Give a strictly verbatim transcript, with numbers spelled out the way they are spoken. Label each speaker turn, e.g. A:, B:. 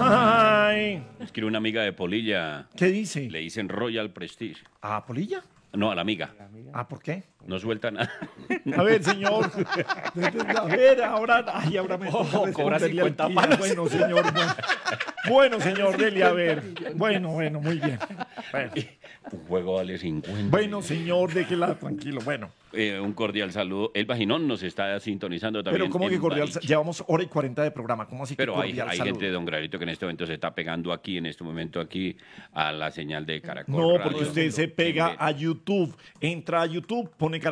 A: Ay.
B: Escribe una amiga de Polilla.
A: ¿Qué dice?
B: Le dicen Royal Prestige.
A: ¿A Polilla?
B: No, a la amiga.
A: Ah, ¿por qué?
B: No suelta nada.
A: A ver, señor. A ver, ahora, ay, ahora me toca
C: Oh, cobra
A: responderle al
C: cincuenta
A: Kid.
C: palos.
A: Bueno, señor. Bueno, bueno, señor, dele a ver. Bueno, bueno, muy bien. Bueno,
B: Un juego vale cincuenta.
A: bueno, señor, déjela tranquilo. Bueno,
B: Eh, un cordial saludo. El Vaginón nos está sintonizando también.
A: pero ¿cómo que
B: en
A: cordial?
B: Bariche.
A: Llevamos hora y cuarenta de programa. ¿Cómo así que
B: Pero hay,
A: cordial
B: hay
A: saludo?
B: gente de Don Gravito que en este momento se está pegando aquí, en este momento aquí, a la señal de Caracol
A: No,
B: Radio.
A: porque usted se pega
B: En-
A: a YouTube. Entra a YouTube, pone